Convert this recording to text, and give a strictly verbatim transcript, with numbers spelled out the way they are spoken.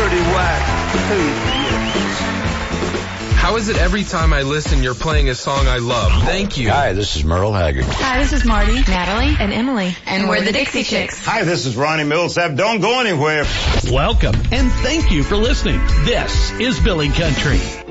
dirty whack. How is it every time I listen you're playing a song I love? Thank you. Hi, this is Merle Haggard. Hi, this is Marty, Natalie, and Emily. And we're the Dixie Chicks. Hi, this is Ronnie Millsap. Don't go anywhere. Welcome, and thank you for listening. This is Billy Country.